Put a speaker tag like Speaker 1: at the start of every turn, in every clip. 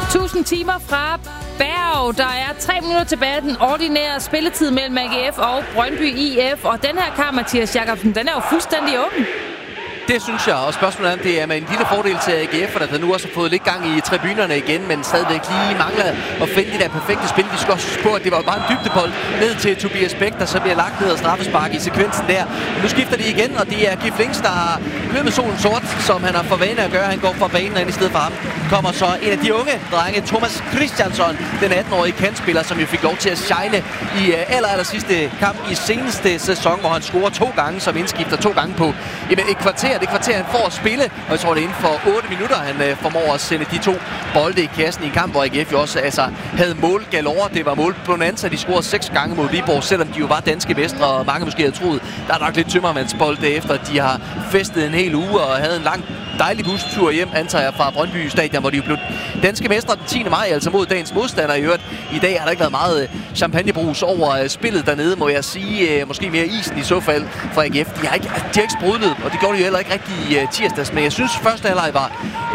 Speaker 1: 1000 timer fra Berg. Der er 3 minutter tilbage af den ordinære spilletid mellem AGF og Brøndby IF. Og den her kamp, Mathias Jakobsen, den er jo fuldstændig åben.
Speaker 2: Det synes jeg, og spørgsmålet er, om det er med en lille fordel til AGF, der nu også har fået lidt gang i tribunerne igen, men stadigvæk lige mangler at finde det der perfekte spil. Vi skal også huske på, at det var bare en dybdebold ned til Tobias Bæk, der så bliver lagt ned og straffespark i sekvensen der. Men nu skifter de igen, og det er Gif Links, der har løbet med solen sort, som han har for vane at gøre. Han går fra banen, og i stedet for ham kommer så en af de unge drenge, Thomas Christiansson, den 18-årige kantspiller, som jo fik lov til at shine i aller sidste kamp i seneste sæson, hvor han scorer 2 gange som indskifter 2 gange på et kvarter. Det kvarter, han får at spille, og jeg tror, det er inden for 8 minutter, han formår at sende de 2 bolde i kassen i en kamp, hvor AGF jo også havde mål galore. Det var mål bonanza. De scorede 6 gange mod Viborg, selvom de jo var danske mestre, og mange måske havde troet, der er nok lidt tømmermandsbold efter, at de har festet en hel uge og havde en lang dejlig bustur hjem, antager jeg, fra Brøndby Stadion, hvor de jo blev danske mestre den 10. maj, altså mod dagens modstander i øvrigt. I dag har der ikke været meget champagnebrus over spillet dernede, må jeg sige. Måske mere isen i så fald fra AGF. De har ikke sprudlet, og det gjorde de jo heller ikke rigtig i tirsdags. Men jeg synes, første halvleg var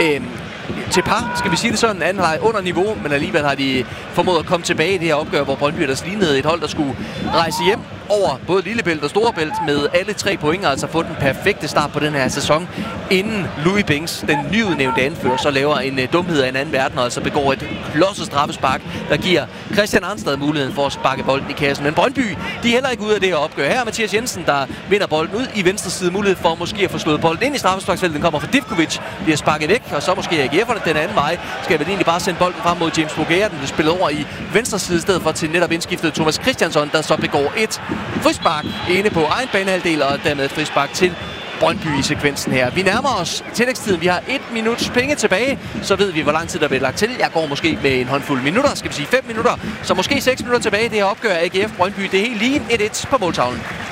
Speaker 2: til par, skal vi sige det sådan, anden halvleg under niveau, men alligevel har de formået at komme tilbage i det her opgør, hvor Brøndby ellers lignede et hold, der skulle rejse hjem over både Lillebælt og Storebælt med alle 3 point, altså få den perfekte start på den her sæson, inden Louis Binks, den nyudnævnte anfører, så laver en dumhed af en anden verden, og så begår et klodset straffespark, der giver Christian Arnstad muligheden for at sparke bolden i kassen. Men Brøndby, de er heller ikke ude af det her opgør. Her er Mathias Jensen, der vinder bolden ud i venstre side, mulighed for måske at få slået bolden ind i straffesparksfeltet. Den kommer fra Divkovic, bliver sparket væk, og så måske AGF'erne den anden vej. Skal vel egentlig bare sende bolden frem mod James Bougea. Den bliver spillet over i venstre side, i stedet for til netop indskiftet Thomas Christiansson, der så begår et frispark inde på egen banehalvdel, og dermed et frispark til Brøndby i sekvensen her. Vi nærmer os tillægstiden. Vi har 1 minuts penge tilbage, så ved vi, hvor lang tid der bliver lagt til. Jeg går måske med en håndfuld minutter, skal vi sige 5 minutter, så måske 6 minutter tilbage. Det her opgør AGF Brøndby. Det er helt lige 1-1 på måltavlen.